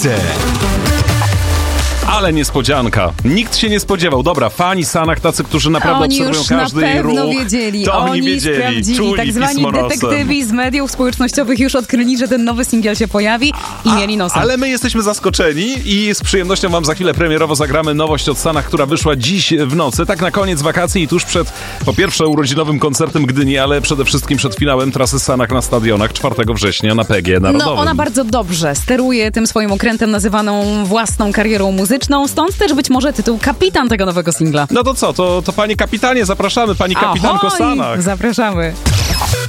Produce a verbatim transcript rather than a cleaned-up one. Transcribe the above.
Ale niespodzianka. Nikt się nie spodziewał. Dobra, fani Sanach, tacy, którzy naprawdę oni obserwują już każdy na jej pewno ruch. wiedzieli. To oni, oni wiedzieli. sprawdzili. Czuli Tak zwani pismo detektywi z mediów społecznościowych już odkryli, że ten nowy singiel się pojawi i A, mieli nosa. Ale my jesteśmy zaskoczeni i z przyjemnością wam za chwilę premierowo zagramy nowość od Sanach, która wyszła dziś w nocy. Tak na koniec wakacji i tuż przed, po pierwsze, urodzinowym koncertem Gdyni, ale przede wszystkim przed finałem trasy Sanach na stadionach czwartego września na P G Narodowym. No, ona bardzo dobrze steruje tym swoim okrętem nazywaną własną karierą muzyczną, stąd też być może tytuł kapitan tego nowego singla. No to co, to, to panie kapitanie, zapraszamy, pani kapitanko Ahoj! Sanach. Zapraszamy.